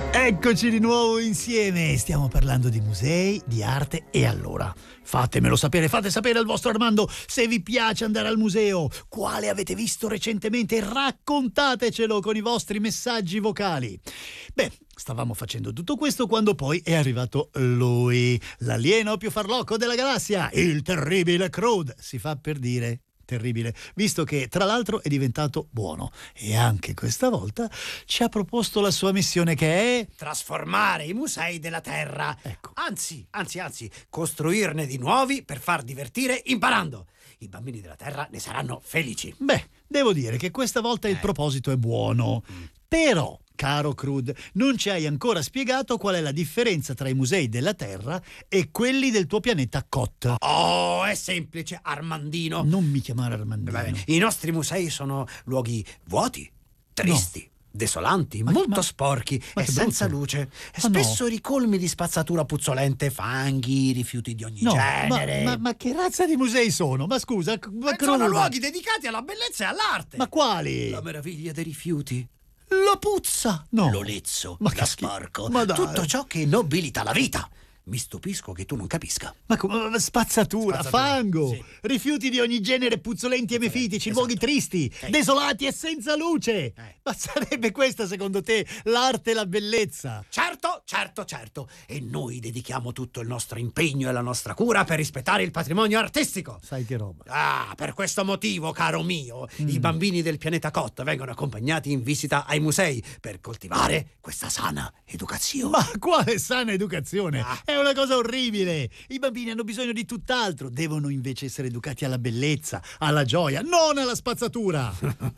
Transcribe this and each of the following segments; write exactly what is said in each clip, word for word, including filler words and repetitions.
Eccoci di nuovo insieme, stiamo parlando di musei, di arte e allora fatemelo sapere, fate sapere al vostro Armando se vi piace andare al museo, quale avete visto recentemente, raccontatecelo con i vostri messaggi vocali. Beh, stavamo facendo tutto questo quando poi è arrivato lui, l'alieno più farlocco della galassia, il terribile Crude, si fa per dire. Terribile, visto che tra l'altro è diventato buono e anche questa volta ci ha proposto la sua missione che è trasformare i musei della Terra. Ecco. Anzi, anzi, anzi, costruirne di nuovi per far divertire imparando. I bambini della Terra ne saranno felici. Beh, devo dire che questa volta il Eh. proposito è buono, Mm. però caro Crude, non ci hai ancora spiegato qual è la differenza tra i musei della Terra e quelli del tuo pianeta Kot. Oh, è semplice, Armandino. Non mi chiamare Armandino. Beh, I nostri musei sono luoghi vuoti, tristi, desolanti, Ma- molto ma- sporchi ma e che senza brutto. luce. E Ma no. spesso ricolmi di spazzatura puzzolente, fanghi, rifiuti di ogni No, ma, genere. ma, ma che razza di musei sono? Ma scusa, ma Eh, sono Crude- luoghi dedicati alla bellezza e all'arte. Ma quali? La meraviglia dei rifiuti, la puzza, No. l'olezzo, Ma che la schifo. sporco, Ma dai. tutto ciò che nobilita la vita. Mi stupisco che tu non capisca. Ma come spazzatura, Spazzatura, fango, sì. rifiuti di ogni genere, puzzolenti e mefitici, esatto. luoghi tristi, Eh. desolati e senza luce. Eh. Ma sarebbe questa, secondo te, l'arte e la bellezza? Certo, certo, certo. E noi dedichiamo tutto il nostro impegno e la nostra cura per rispettare il patrimonio artistico. Sai che roba. Ah, per questo motivo, caro mio, Mm. i bambini del pianeta Kot vengono accompagnati in visita ai musei per coltivare questa sana educazione. Ma quale sana educazione? Ah. È una cosa orribile. I bambini hanno bisogno di tutt'altro. Devono invece essere educati alla bellezza, alla gioia, non alla spazzatura.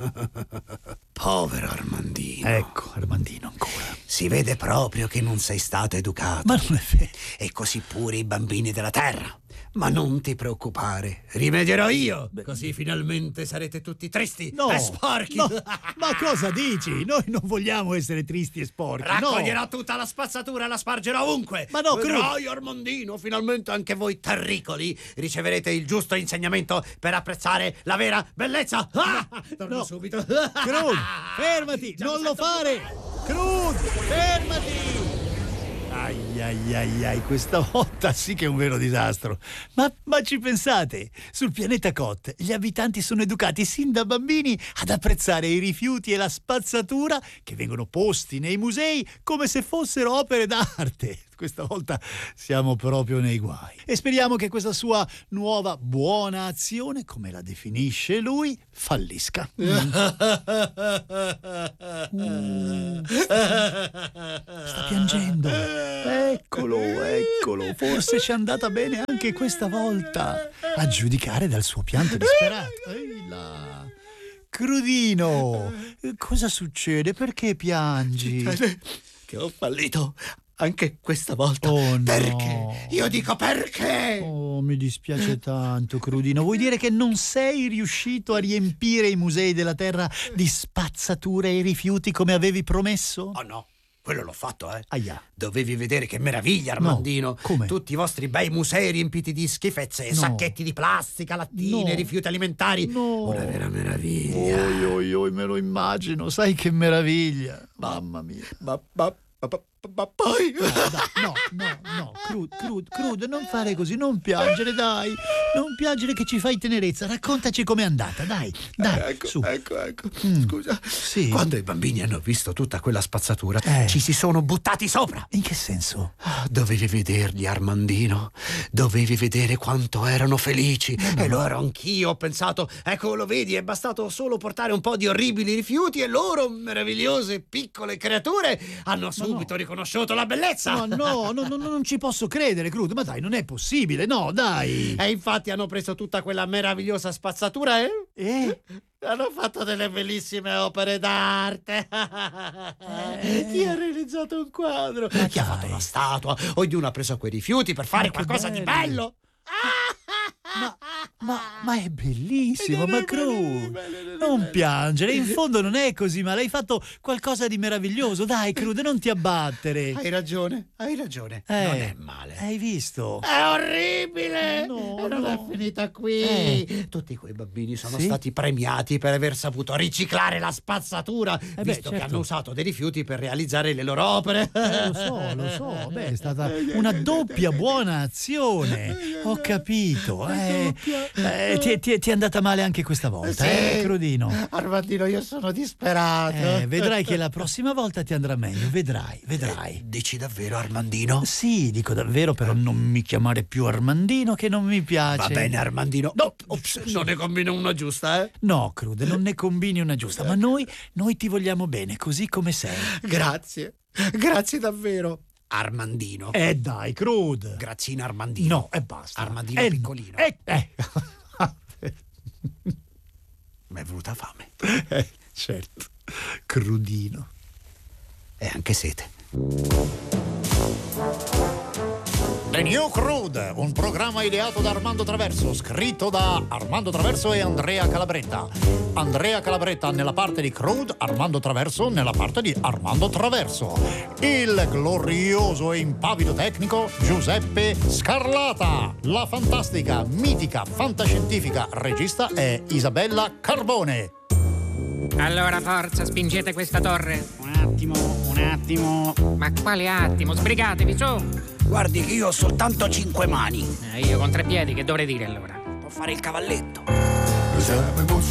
Povero Armandino. Ecco, Armandino ancora. Si vede proprio che non sei stato educato. Ma non è vero. E così pure i bambini della Terra. Ma non ti preoccupare, rimedierò io. Così finalmente sarete tutti tristi No, e sporchi. no. Ma cosa dici? Noi non vogliamo essere tristi e sporchi. Raccoglierò No. tutta la spazzatura e la spargerò ovunque. Ma no, Vedrai, Armandino, finalmente anche voi terricoli riceverete il giusto insegnamento per apprezzare la vera bellezza. Ah, torno no. subito. Crude, fermati, Già non mi lo sento fare. Crude, fermati. Ai ai ai ai, questa volta sì che è un vero disastro. Ma, ma ci pensate? Sul pianeta Kot gli abitanti sono educati sin da bambini ad apprezzare i rifiuti e la spazzatura che vengono posti nei musei come se fossero opere d'arte. Questa volta siamo proprio nei guai. E speriamo che questa sua nuova buona azione, come la definisce lui, fallisca. Mm. Sta piangendo. Eccolo, eccolo. Forse ci è andata bene anche questa volta, a giudicare dal suo pianto disperato. Ehi là. Crudino, cosa succede? Perché piangi? Che ho fallito anche questa volta. Oh, no. Perché? Io dico perché? Oh, mi dispiace tanto, Crudino. Vuoi dire che non sei riuscito a riempire i musei della Terra di spazzature e rifiuti come avevi promesso? Oh no, quello l'ho fatto, eh. Aia. Dovevi vedere che meraviglia, Armandino. No, come? Tutti i vostri bei musei riempiti di schifezze, No. sacchetti di plastica, lattine, No. rifiuti alimentari. No. Una vera meraviglia. Oi, oi, oi, me lo immagino. Sai che meraviglia. Mamma mia. Ma, ma, ma, ma, ma poi... No, dai, no, no, no, Crude, Crude, Crude, non fare così, non piangere, dai. Non piangere che ci fai tenerezza. Raccontaci com'è andata, dai, dai, Ecco, su. ecco, ecco. Mm. Scusa. Sì. Quando i bambini hanno visto tutta quella spazzatura, Eh. ci si sono buttati sopra. In che senso? Ah, dovevi vederli, Armandino. Dovevi vedere quanto erano felici. E lo ero anch'io. Ho pensato, ecco, lo vedi, è bastato solo portare un po' di orribili rifiuti e loro, meravigliose piccole creature, hanno subito no. riconosciuto la bellezza. No, no, no, no, non ci posso credere, Crude, ma dai, non è possibile, no, dai. E infatti hanno preso tutta quella meravigliosa spazzatura e Eh? hanno fatto delle bellissime opere d'arte. Eh. Chi ha realizzato un quadro? Ma Chi ha dai. fatto una statua? Ognuno ha preso quei rifiuti per fare Ma che qualcosa di bello. bello. Ma, ma, ma è bellissimo, ma Crude, non piangere, in fondo non è così male, hai fatto qualcosa di meraviglioso, dai Crude, non ti abbattere. Hai ragione, hai ragione, Eh, non è male. Hai visto? È orribile! No, e non no. è finita qui. Eh. Tutti quei bambini sono Sì? stati premiati per aver saputo riciclare la spazzatura, beh, visto che certo. hanno usato dei rifiuti per realizzare le loro opere. Eh, lo so, lo so, beh, è stata una doppia buona azione, ho capito. Eh, eh, ti, ti- ti è andata male anche questa volta, Sì. eh, Crudino? Armandino, io sono disperato. Eh, vedrai che la prossima volta ti andrà meglio, vedrai, vedrai. Eh, dici davvero, Armandino? Sì, dico davvero, però non mi chiamare più Armandino che non mi piace. Va bene, Armandino. No, Ops, non ne combino una giusta, eh? No, Crude, non ne combini una giusta, ma noi, noi ti vogliamo bene, così come sei. Grazie. Grazie davvero. Armandino. Eh dai, Crude. Grazzina Armandino. No, e basta. Armandino Eh, piccolino. Eh, eh. Mi è venuta fame. Eh, certo, Crudino. E anche sete. The New Crude, un programma ideato da Armando Traverso, scritto da Armando Traverso e Andrea Calabretta. Andrea Calabretta nella parte di Crude, Armando Traverso nella parte di Armando Traverso. Il glorioso e impavido tecnico Giuseppe Scarlata. La fantastica, mitica, fantascientifica regista è Isabella Carbone. Allora, forza, spingete questa torre. Un attimo, un attimo. Ma quale attimo? Sbrigatevi, su! Guardi che io ho soltanto cinque mani. Eh, io con tre piedi, che dovrei dire allora? Può fare il cavalletto. Siamo